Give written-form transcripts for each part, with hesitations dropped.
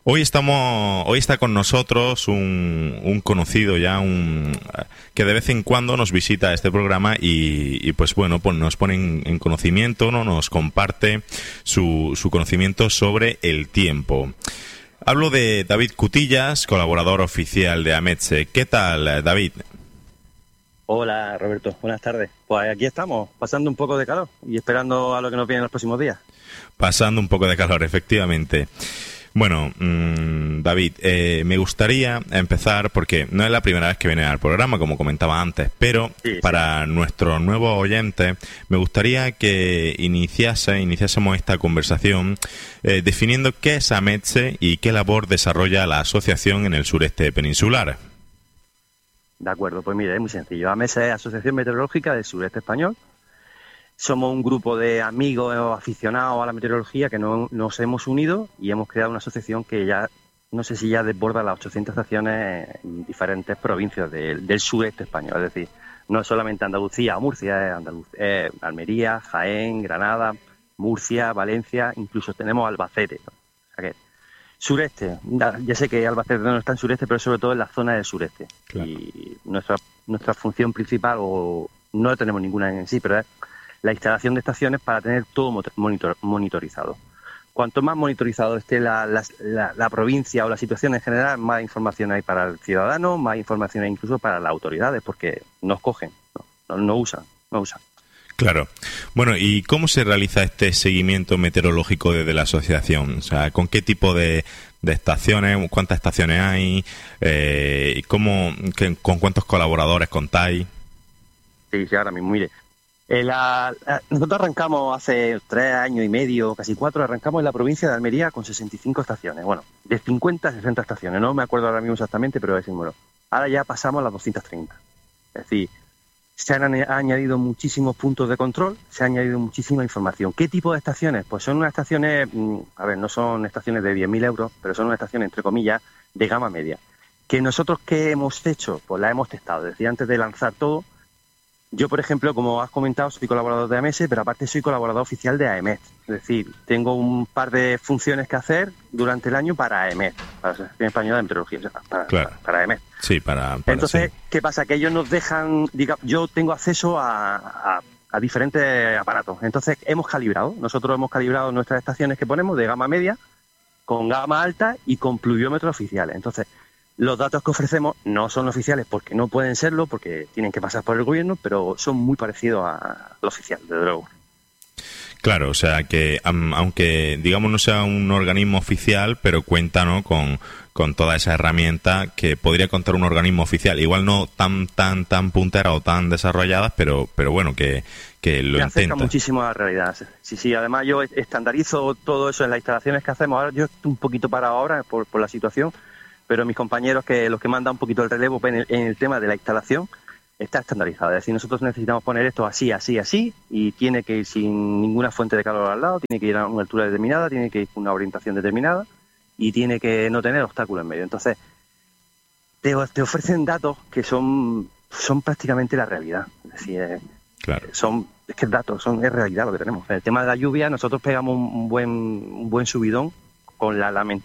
Hoy está con nosotros un conocido ya, que de vez en cuando nos visita este programa y pues bueno, pues nos pone en conocimiento, ¿no? Nos comparte su conocimiento sobre el tiempo. Hablo de David Cutillas, colaborador oficial de AMETSE. ¿Qué tal, David? Hola, Roberto. Buenas tardes. Pues aquí estamos, pasando un poco de calor y esperando a lo que nos viene en los próximos días. Pasando un poco de calor, efectivamente. Bueno, David, me gustaría empezar, porque no es la primera vez que viene al programa, como comentaba antes, pero para nuestros nuevos oyentes, me gustaría que iniciásemos esta conversación definiendo qué es AMETSE y qué labor desarrolla la asociación en el sureste peninsular. De acuerdo, pues mire, es muy sencillo. AMETSE es Asociación Meteorológica del Sureste Español. Somos un grupo de amigos aficionados a la meteorología que nos hemos unido y hemos creado una asociación que ya, no sé si ya desborda las 800 estaciones en diferentes provincias del sureste español. Es decir, no es solamente Andalucía o Murcia, es Almería, Jaén, Granada, Murcia, Valencia, incluso tenemos Albacete. O sea que, sureste, ya sé que Albacete no está en sureste, pero sobre todo en la zona del sureste. Claro. Y nuestra función principal, o no tenemos ninguna en sí, pero es la instalación de estaciones para tener todo monitorizado. Cuanto más monitorizado esté la provincia o la situación en general, más información hay para el ciudadano, más información hay incluso para las autoridades, porque nos cogen, no usan. Claro. Bueno, ¿y cómo se realiza este seguimiento meteorológico desde la asociación? O sea, ¿con qué tipo de estaciones? ¿Cuántas estaciones hay? ¿Con cuántos colaboradores contáis? Sí, ahora mismo, mire. Nosotros arrancamos hace 3 años y medio, casi 4, arrancamos en la provincia de Almería con 65 estaciones. Bueno, de 50 a 60 estaciones, no me acuerdo ahora mismo exactamente, pero es el número. Ahora ya pasamos a las 230. Es decir, se han añadido muchísimos puntos de control, se ha añadido muchísima información. ¿Qué tipo de estaciones? Pues son unas estaciones, no son estaciones de 10.000 euros, pero son unas estaciones, entre comillas, de gama media. ¿Que nosotros qué hemos hecho? Pues las hemos testado. Es decir, antes de lanzar todo, yo, por ejemplo, como has comentado, soy colaborador de AMETSE, pero aparte soy colaborador oficial de AEMET. Es decir, tengo un par de funciones que hacer durante el año para AEMET, para la Asociación Española de Meteorología, para AEMET. Sí, para Entonces, sí. ¿Qué pasa? Que ellos nos dejan, yo tengo acceso a diferentes aparatos. Entonces, nosotros hemos calibrado nuestras estaciones que ponemos de gama media, con gama alta y con pluviómetros oficiales. Entonces, los datos que ofrecemos no son oficiales porque no pueden serlo, porque tienen que pasar por el gobierno, pero son muy parecidos a lo oficial, desde luego. Claro, o sea que aunque digamos no sea un organismo oficial, pero cuenta, ¿no?, con toda esa herramienta que podría contar un organismo oficial. Igual no tan puntera o tan desarrolladas, pero bueno, que lo intenta. Acerca muchísimo a la realidad. Sí, además yo estandarizo todo eso en las instalaciones que hacemos. Ahora yo estoy un poquito parado ahora por la situación, pero mis compañeros, los que mandan un poquito el relevo en el tema de la instalación, está estandarizado. Es decir, nosotros necesitamos poner esto así, y tiene que ir sin ninguna fuente de calor al lado, tiene que ir a una altura determinada, tiene que ir con una orientación determinada y tiene que no tener obstáculos en medio. Entonces, te ofrecen datos que son prácticamente la realidad. Es decir, claro. Es que es realidad lo que tenemos. En el tema de la lluvia, nosotros pegamos un buen subidón con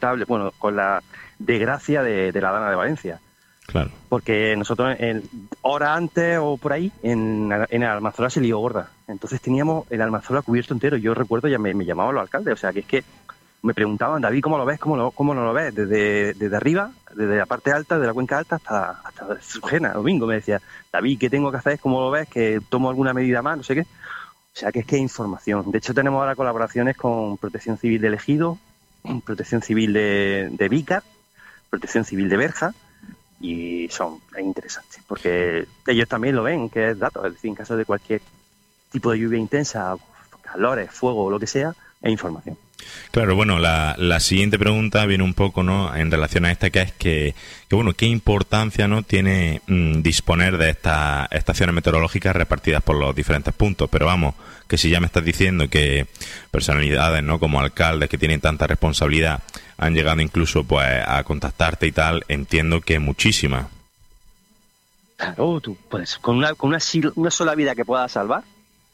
la desgracia de la Dana de Valencia. Claro. Porque nosotros, hora antes o por ahí, en el Almanzora se lió gorda. Entonces teníamos el Almanzora cubierto entero. Yo recuerdo, ya me llamaban los alcaldes. O sea, que es que me preguntaban, David, ¿cómo lo ves? ¿Cómo no lo ves? Desde arriba, desde la parte alta, de la cuenca alta hasta Sujena, domingo. Me decía, David, ¿qué tengo que hacer? ¿Cómo lo ves? ¿Que tomo alguna medida más? No sé qué. O sea, que es que hay información. De hecho, tenemos ahora colaboraciones con Protección Civil de Ejido, Protección Civil de Vícar, Protección Civil de Berja, y es interesante, porque ellos también lo ven, que es datos. Es decir, en caso de cualquier tipo de lluvia intensa, calores, fuego o lo que sea, es información. Claro, bueno, la siguiente pregunta viene un poco, ¿no?, en relación a esta, que es que bueno, ¿qué importancia, no, tiene disponer de estas estaciones meteorológicas repartidas por los diferentes puntos? Pero vamos, que si ya me estás diciendo que personalidades, ¿no?, como alcaldes que tienen tanta responsabilidad han llegado incluso pues a contactarte y tal, entiendo que muchísimas. Claro, tú puedes, con una sola vida que puedas salvar,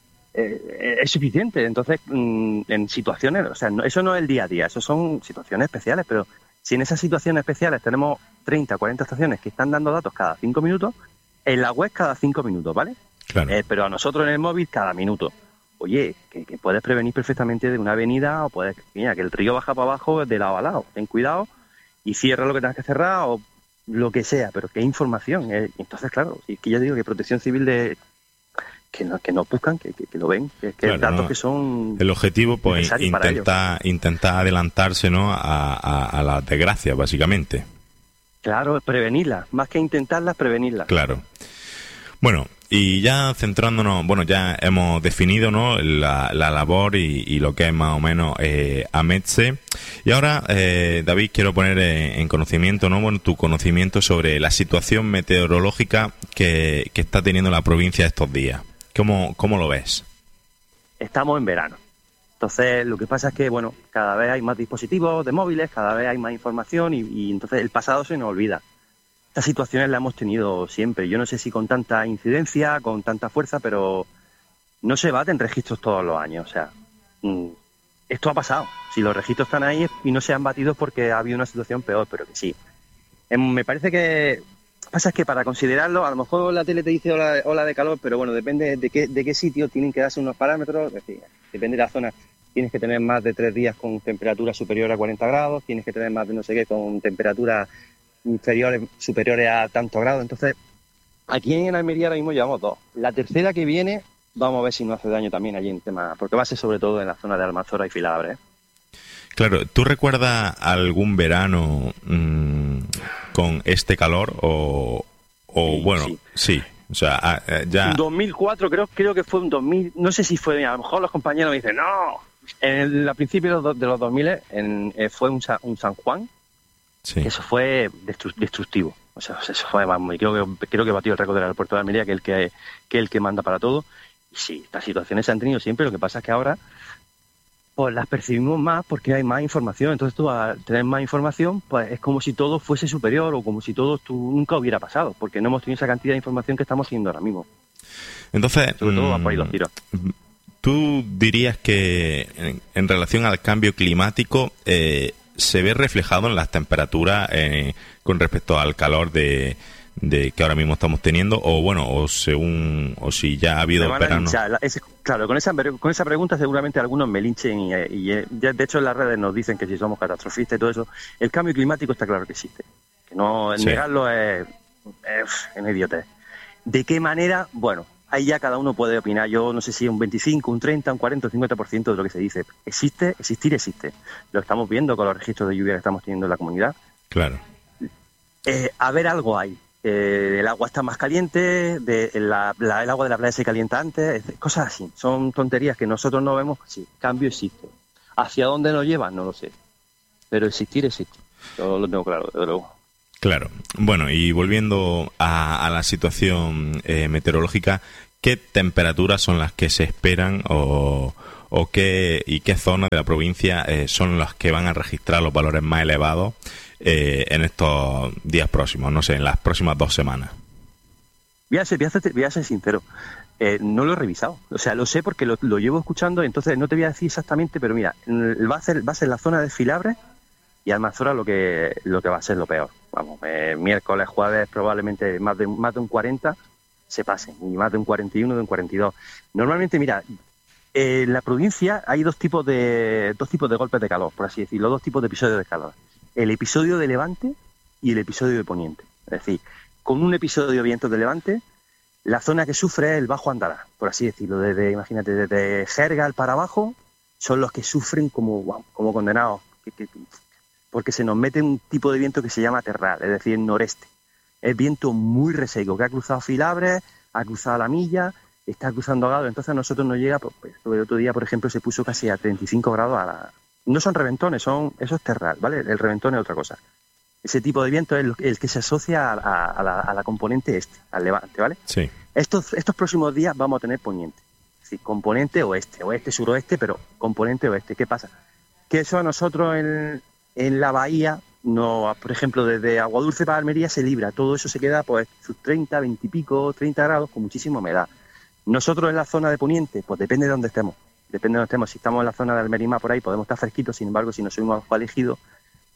es suficiente. Entonces, en situaciones, o sea, eso no es el día a día, eso son situaciones especiales, pero Si en esas situaciones especiales tenemos 30, 40 estaciones que están dando datos cada 5 minutos, en la web cada 5 minutos, ¿vale? Claro. Pero a nosotros en el móvil cada minuto. Oye, que puedes prevenir perfectamente de una avenida o puedes, mira, que el río baja para abajo de lado a lado. Ten cuidado y cierra lo que tengas que cerrar o lo que sea, pero que información. Entonces, claro, es que yo digo que Protección Civil que nos buscan, que lo ven, que claro, datos ¿no? que son el objetivo, pues, intentar adelantarse, ¿no? a las desgracias, básicamente. Claro, prevenirlas, más que intentarlas, prevenirlas. Claro. Bueno, y ya centrándonos, bueno, ya hemos definido, ¿no? la labor y lo que es más o menos AMETSE. Y ahora, David, quiero poner en conocimiento, ¿no? Bueno, tu conocimiento sobre la situación meteorológica que está teniendo la provincia estos días. ¿Cómo lo ves? Estamos en verano. Entonces, lo que pasa es que, bueno, cada vez hay más dispositivos de móviles, cada vez hay más información y entonces el pasado se nos olvida. Estas situaciones las hemos tenido siempre. Yo no sé si con tanta incidencia, con tanta fuerza, pero no se baten registros todos los años. O sea, esto ha pasado. Si los registros están ahí y no se han batido es porque ha habido una situación peor, pero que sí. Me parece que pasa es que para considerarlo, a lo mejor la tele te dice ola de calor, pero bueno, depende de qué sitio tienen que darse unos parámetros. Es decir, depende de la zona. Tienes que tener más de 3 días con temperatura superior a 40 grados, tienes que tener más de no sé qué con temperatura superiores a tantos grados. Entonces, aquí en Almería ahora mismo llevamos 2. La tercera que viene, vamos a ver si no hace daño también allí en tema, porque va a ser sobre todo en la zona de Almanzora y Filabre. Claro, ¿tú recuerdas algún verano con este calor o sí, bueno, sí. O sea, ya... 2004 creo que fue un 2000, no sé si fue, a lo mejor los compañeros me dicen, no, a principios de los 2000 fue un San Juan. Sí. Eso fue destructivo. O sea, eso fue, vamos, creo que batió el récord del aeropuerto de Almería, que es el que manda para todo. Y sí, estas situaciones se han tenido siempre. Lo que pasa es que ahora pues las percibimos más porque hay más información. Entonces tú, al tener más información, pues es como si todo fuese superior o como si todo nunca hubiera pasado, porque no hemos tenido esa cantidad de información que estamos teniendo ahora mismo. Entonces, sobre todo va por ahí los tiros. ¿Tú dirías que en relación al cambio climático se ve reflejado en las temperaturas con respecto al calor de que ahora mismo estamos teniendo, o bueno, o si ya ha habido verano? Claro, con esa pregunta seguramente algunos me linchen y de hecho en las redes nos dicen que si somos catastrofistas y todo eso. El cambio climático está claro que existe, que no negarlo es una idiotez. ¿De qué manera? Bueno, ahí ya cada uno puede opinar. Yo no sé si un 25, un 30, un 40, un 50% de lo que se dice. Existe. Lo estamos viendo con los registros de lluvia que estamos teniendo en la comunidad. Claro. A ver, algo hay. El agua está más caliente, el agua de la playa se calienta antes, cosas así. Son tonterías que nosotros no vemos. Sí, cambio existe. ¿Hacia dónde nos lleva? No lo sé. Pero existir existe. Yo lo tengo claro, desde luego. Claro. Bueno, y volviendo a la situación meteorológica, ¿qué temperaturas son las que se esperan o qué zonas de la provincia son las que van a registrar los valores más elevados en estos días próximos, no sé, en las próximas 2 semanas? Voy a ser sincero, no lo he revisado. O sea, lo sé porque lo llevo escuchando, entonces no te voy a decir exactamente, pero mira, va a ser la zona de Filabre y Almanzora lo que va a ser lo peor. Vamos, miércoles, jueves, probablemente más de un 40 se pasen, y más de un 41, de un 42. Normalmente, mira, en la provincia hay dos tipos de golpes de calor, por así decirlo, 2 tipos de episodios de calor. El episodio de levante y el episodio de poniente. Es decir, con un episodio de vientos de levante, la zona que sufre es el Bajo Andará, por así decirlo. Imagínate, desde Jergal para abajo, son los que sufren como condenados, porque se nos mete un tipo de viento que se llama terral, es decir, el noreste. Es viento muy reseco, que ha cruzado Filabre, ha cruzado la Milla, está cruzando Gado. Entonces a nosotros nos llega, pues, el otro día, por ejemplo, se puso casi a 35 grados No son reventones, eso es terral, ¿vale? El reventón es otra cosa. Ese tipo de viento es el que se asocia a la componente este, al levante, ¿vale? Sí. Estos próximos días vamos a tener poniente. Es decir, componente oeste, suroeste, pero componente oeste. ¿Qué pasa? Que eso a nosotros en la bahía, por ejemplo, desde Aguadulce para Almería se libra. Todo eso se queda, pues, sus 30, 20 y pico, 30 grados con muchísima humedad. Nosotros en la zona de poniente, pues depende de dónde estemos. Si estamos en la zona de Almería por ahí, podemos estar fresquitos. Sin embargo, si nos subimos a Bajo Elegido,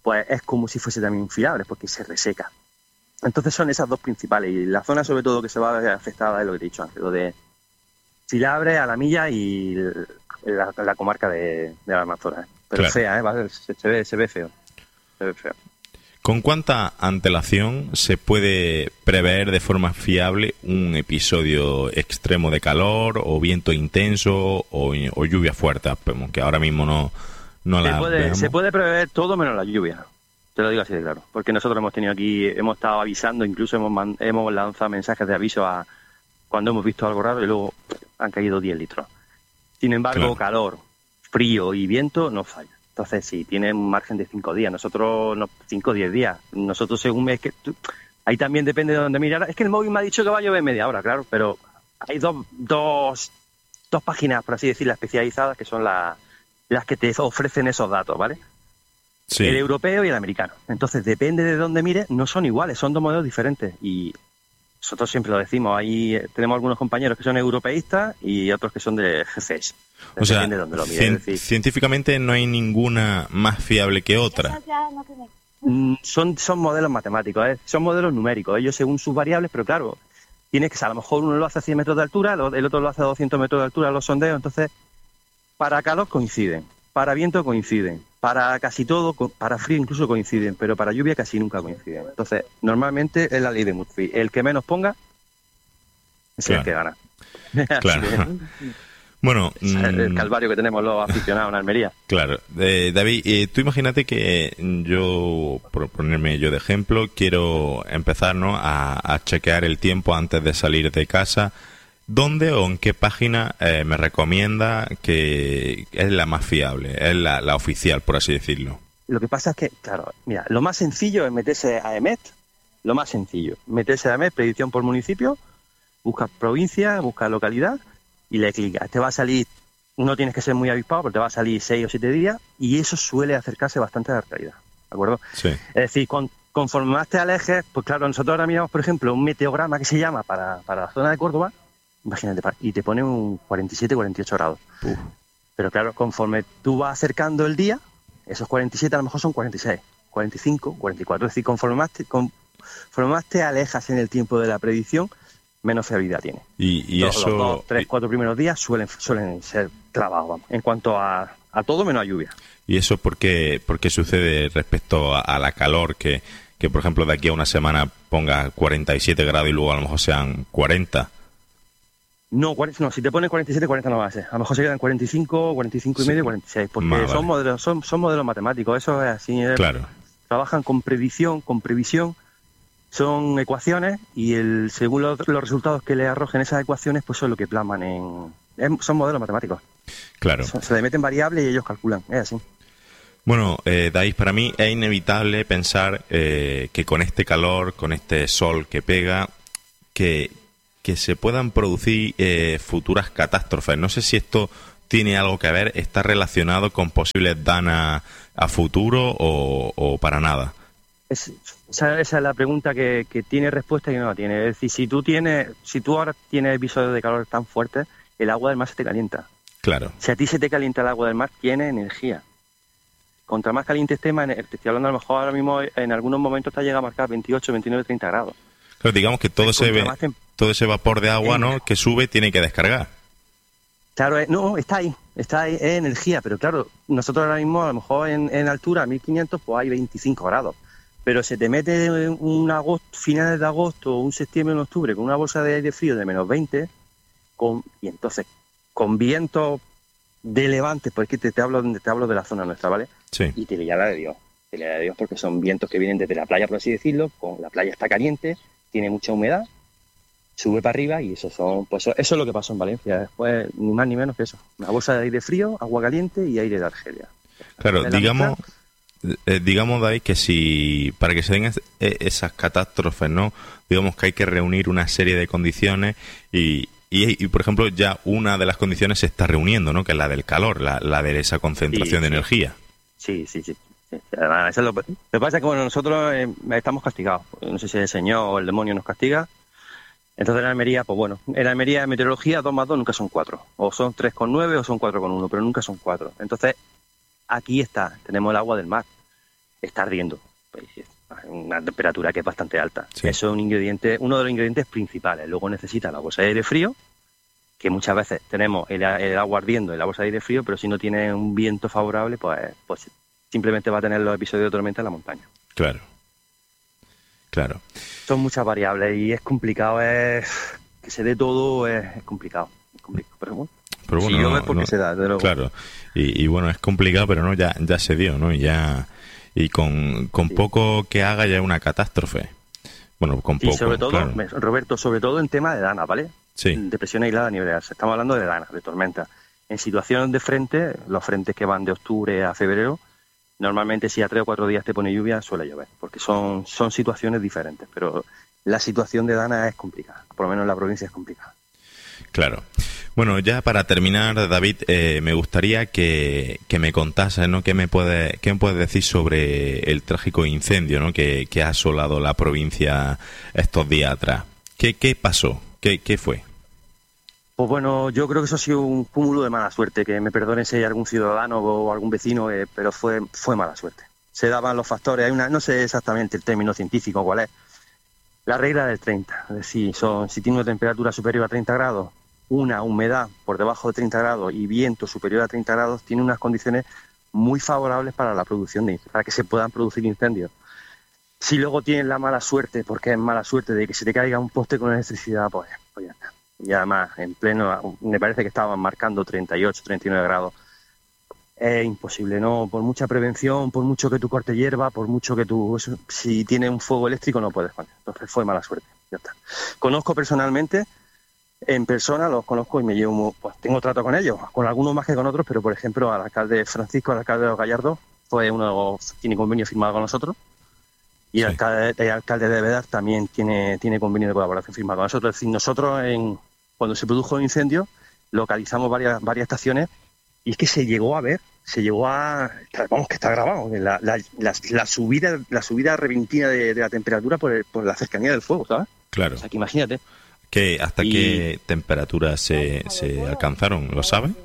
pues es como si fuese también fiable, porque se reseca. Entonces son esas dos principales, y la zona sobre todo que se va a ver afectada es lo que te he dicho antes, lo de Filabre, Alamilla y la comarca de la Amazonas. Pero fea, se ve feo. Se ve feo. ¿Con cuánta antelación se puede prever de forma fiable un episodio extremo de calor o viento intenso o lluvia fuerte? Que ahora mismo no la vemos. Se puede prever todo menos la lluvia. Te lo digo así de claro. Porque nosotros hemos estado avisando, incluso hemos lanzado mensajes de aviso cuando hemos visto algo raro y luego han caído 10 litros. Sin embargo, Calor, frío y viento no falla. Entonces, sí, tiene un margen de 5 días. Nosotros, 5 o 10 días. Nosotros, según mes que... ahí también depende de dónde mirar. Es que el móvil me ha dicho que va a llover media hora, claro, pero hay dos páginas, por así decirlo, especializadas, que son las que te ofrecen esos datos, ¿vale? Sí. El europeo y el americano. Entonces, depende de dónde mires, no son iguales, son dos modelos diferentes. Y nosotros siempre lo decimos. Ahí tenemos algunos compañeros que son europeístas y otros que son de GCS. O sea, científicamente no hay ninguna más fiable que otra. Son modelos matemáticos, son modelos numéricos, ellos según sus variables, pero claro, tienes que, a lo mejor uno lo hace a 100 metros de altura, el otro lo hace a 200 metros de altura, los sondeos. Entonces, para calor coinciden, para viento coinciden, para casi todo, para frío incluso coinciden, pero para lluvia casi nunca coinciden. Entonces, normalmente es la ley de Murphy, el que menos ponga es el que gana. Claro. Bueno, el calvario que tenemos los aficionados en Almería. Claro. David, tú imagínate que yo, por ponerme yo de ejemplo, quiero empezar, ¿no?, a chequear el tiempo antes de salir de casa. ¿Dónde o en qué página me recomienda que es la más fiable, es la oficial, por así decirlo? Lo que pasa es que, claro, mira, lo más sencillo es meterse a EMET, meterse a EMET, predicción por municipio, busca provincia, busca localidad, y le clicas. Te va a salir, no tienes que ser muy avispado, pero te va a salir 6 o 7 días, y eso suele acercarse bastante a la realidad, ¿de acuerdo? Sí. Es decir, conforme más te alejes, pues claro, nosotros ahora miramos, por ejemplo, un meteograma que se llama para la zona de Córdoba, imagínate, y te pone un 47, 48 grados. Pero claro, conforme tú vas acercando el día, esos 47 a lo mejor son 46, 45, 44, es decir, conforme más te alejas en el tiempo de la predicción, menos fiabilidad tiene. Y eso... Los 2, 3, 4 primeros días suelen ser clavados, vamos, en cuanto a todo menos a lluvia. ¿Y eso por qué sucede respecto a la calor? Que, por ejemplo, de aquí a una semana ponga 47 grados y luego a lo mejor sean 40. No, si te ponen 47, 40 no va a ser. A lo mejor se quedan 45, 45 y medio, 46. Porque son modelos matemáticos, eso es así. Claro. Trabajan con predicción, con previsión. Son ecuaciones y según los resultados que le arrojen esas ecuaciones, pues son lo que plasman son modelos matemáticos. Claro. Se le meten variables y ellos calculan, es así. Bueno, David, para mí es inevitable pensar que con este calor, con este sol que pega, que se puedan producir futuras catástrofes. No sé si esto tiene algo que ver, está relacionado con posibles daños a futuro o para nada. Esa es la pregunta que tiene respuesta y no la tiene. Es decir, si tú ahora tienes episodios de calor tan fuertes, el agua del mar se te calienta. Claro. Si a ti se te calienta el agua del mar, tiene energía. Contra más caliente esté, te estoy hablando a lo mejor ahora mismo, en algunos momentos te llega a marcar 28, 29, 30 grados. Claro, digamos que todo ese vapor de agua, ¿no?, que sube, tiene que descargar. Claro, está ahí, es energía, pero claro, nosotros ahora mismo a lo mejor en altura, 1500, pues hay 25 grados. Pero se te mete finales de agosto, un septiembre, un octubre, con una bolsa de aire frío de menos 20, y entonces con vientos de levante, porque te hablo de la zona nuestra, ¿vale? Sí. Y telera de Dios porque son vientos que vienen desde la playa, por así decirlo, la playa está caliente, tiene mucha humedad, sube para arriba y eso es lo que pasó en Valencia. Después, ni más ni menos que eso. Una bolsa de aire frío, agua caliente y aire de Argelia. Claro, digamos, David, que si para que se den esas catástrofes, ¿no?, digamos que hay que reunir una serie de condiciones y por ejemplo, ya una de las condiciones se está reuniendo, ¿no?, que es la del calor, la de esa concentración de energía. Sí. Además, eso lo que pasa es que nosotros estamos castigados. No sé si el Señor o el demonio nos castiga. Entonces en Almería, pues bueno, en Almería meteorología 2 más 2 nunca son 4. O son 3,9 o son 4,1, pero nunca son 4. Entonces, aquí tenemos el agua del mar. está ardiendo. Pues, una temperatura que es bastante alta. Sí. Eso es uno de los ingredientes principales. Luego necesita la bolsa de aire frío, que muchas veces tenemos el agua ardiendo en la bolsa de aire frío, pero si no tiene un viento favorable, pues simplemente va a tener los episodios de tormenta en la montaña. Claro. Son muchas variables y es complicado, que se dé todo es complicado, pero bueno. Si llueve es porque se da, desde luego. Claro, y bueno, es complicado, pero no, ya se dio, ¿no? Y con poco que haga ya es una catástrofe. Bueno, con poco, sobre todo, claro. Roberto, sobre todo en tema de danas, ¿vale? Sí. Depresión aislada a nivel de estamos hablando de danas, de tormentas. En situaciones de frente, los frentes que van de octubre a febrero, normalmente si a 3 o 4 días te pone lluvia, suele llover, porque son situaciones diferentes, pero la situación de dana es complicada, por lo menos en la provincia es complicada. Claro. Bueno, ya para terminar, David, me gustaría que me contases, ¿no? ¿Qué me puedes decir sobre el trágico incendio, ¿no? que ha asolado la provincia estos días atrás? ¿Qué pasó? ¿Qué fue? Pues bueno, yo creo que eso ha sido un cúmulo de mala suerte, que me perdone si hay algún ciudadano o algún vecino, pero fue mala suerte. Se daban los factores, no sé exactamente el término científico cuál es, la regla del 30, es decir, si tiene una temperatura superior a 30 grados, una humedad por debajo de 30 grados y viento superior a 30 grados, tiene unas condiciones muy favorables para la producción para que se puedan producir incendios. Si luego tienes la mala suerte, porque es mala suerte de que se te caiga un poste con electricidad, pues ya está. Y además, en pleno, me parece que estaban marcando 38, 39 grados. Es imposible, ¿no? Por mucha prevención, por mucho que tú cortes hierba, por mucho que si tienes un fuego eléctrico no puedes poner. Entonces fue mala suerte, ya está. Conozco personalmente, en persona los conozco y me llevo, pues tengo trato con ellos, con algunos más que con otros, pero por ejemplo al alcalde Francisco, al alcalde de Los Gallardos, tiene convenio firmado con nosotros. Y sí. el alcalde de Bédar también tiene convenio de colaboración firmado con nosotros. Es decir, nosotros cuando se produjo el incendio localizamos varias estaciones y es que se llegó a, vamos, que está grabado, la subida repentina de la temperatura por la cercanía del fuego, ¿sabes? Claro. O sea, que imagínate. ¿Hasta qué temperatura se alcanzaron? ¿Lo sabes?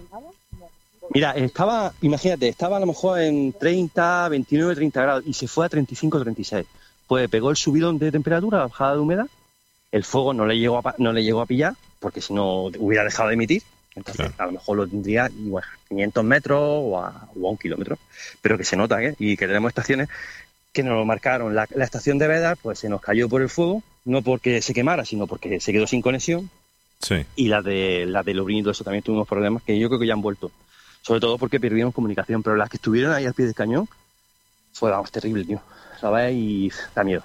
Mira, estaba a lo mejor en 30, 29, 30 grados y se fue a 35, 36. Pues pegó el subidón de temperatura, la bajada de humedad, el fuego no le llegó a pillar, porque si no hubiera dejado de emitir, entonces claro. A lo mejor lo tendría igual, 500 metros o a 1 kilómetro, pero que se nota, y que tenemos estaciones que nos lo marcaron. La estación de Bédar, pues se nos cayó por el fuego, no porque se quemara, sino porque se quedó sin conexión, sí. Y la de Lobrín y todo eso también tuvimos problemas que yo creo que ya han vuelto. Sobre todo porque perdieron comunicación, pero las que estuvieron ahí al pie del cañón fue terrible, tío. ¿Sabes? Y da miedo.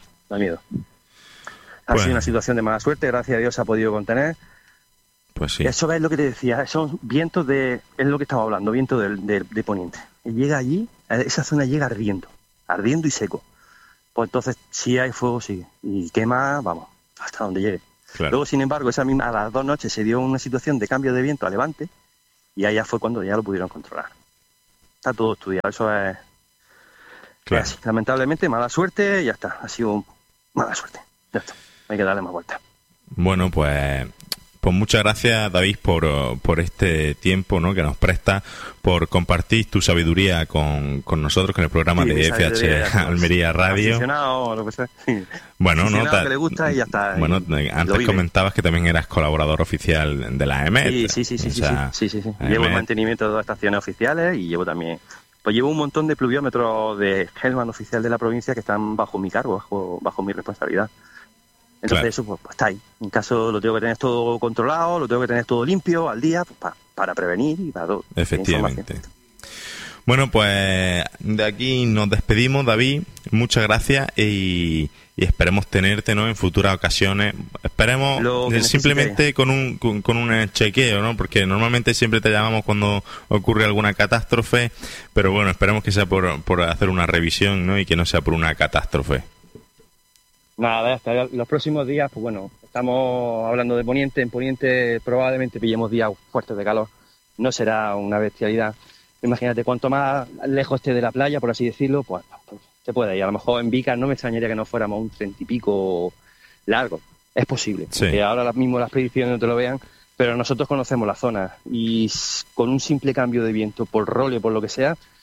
Ha sido una situación de mala suerte, gracias a Dios se ha podido contener. Pues sí. Eso es lo que te decía, son vientos es lo que estaba hablando, viento de poniente. Y llega allí, esa zona llega ardiendo y seco. Pues entonces, si hay fuego, sigue. Y quema, vamos, hasta donde llegue. Claro. Luego, sin embargo, a las 2 noches se dio una situación de cambio de viento a levante. Y ahí ya fue cuando ya lo pudieron controlar. Está todo estudiado, eso es... Claro. Es, lamentablemente, mala suerte y ya está. Ha sido mala suerte. Ya está. Hay que darle más vuelta. Bueno, pues muchas gracias, David, por este tiempo, ¿no? Que nos presta, por compartir tu sabiduría con nosotros, con el programa de FH Almería Radio. O lo que sea. Sí. Bueno, que le gusta y ya está. Bueno, antes comentabas que también eras colaborador oficial de la EMET. Sí. Llevo el mantenimiento de 2 estaciones oficiales y llevo un montón de pluviómetros de Hellman oficial de la provincia que están bajo mi cargo, bajo mi responsabilidad. Entonces claro. Eso pues está ahí. En caso lo tengo que tener todo controlado, lo tengo que tener todo limpio al día, pues, para prevenir y para todo. Efectivamente. Bueno, pues de aquí nos despedimos, David. Muchas gracias y esperemos tenerte, ¿no? En futuras ocasiones. Esperemos simplemente con un chequeo, ¿no? Porque normalmente siempre te llamamos cuando ocurre alguna catástrofe, pero bueno, esperemos que sea por hacer una revisión, ¿no? Y que no sea por una catástrofe. Nada, hasta los próximos días, pues bueno, estamos hablando de Poniente. En Poniente probablemente pillemos días fuertes de calor. No será una bestialidad. Imagínate, cuanto más lejos esté de la playa, por así decirlo, pues se puede ir. A lo mejor en Vicas no me extrañaría que no fuéramos un 30 y pico largo. Es posible. Sí. Porque ahora mismo las predicciones no te lo vean, pero nosotros conocemos la zona y con un simple cambio de viento, por role o por lo que sea,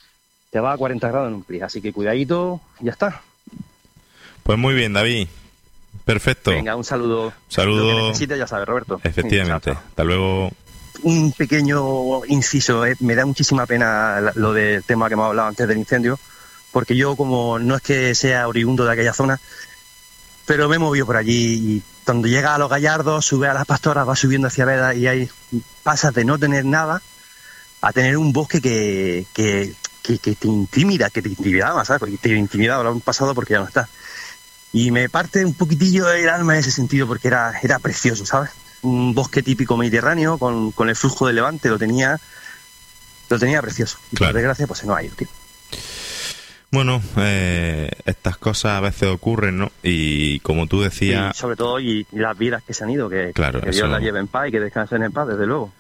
te va a 40 grados en un plis. Así que cuidadito, y ya está. Pues muy bien, David. Perfecto. Venga, un saludo. Saludo. Lo que necesites, ya sabes, Roberto. Efectivamente. Venga, chao. Hasta luego. Un pequeño inciso, me da muchísima pena lo del tema que hemos hablado antes del incendio, porque yo, como no es que sea oriundo de aquella zona, pero me he movido por allí, y cuando llega a Los Gallardos, sube a las Pastoras, va subiendo hacia Veda, y ahí pasas de no tener nada a tener un bosque que te intimidaba, ¿sabes? Porque te intimidaba lo pasado porque ya no está. Y me parte un poquitillo el alma en ese sentido, porque era precioso, ¿sabes? Un bosque típico mediterráneo, con el flujo del Levante, lo tenía precioso. Y claro. por desgracia, pues se nos ha ido, tío. Bueno, estas cosas a veces ocurren, ¿no? Y como tú decías... Y sobre todo, y las vidas que se han ido, que claro, Dios eso... las lleve en paz y que descansen en paz, desde luego.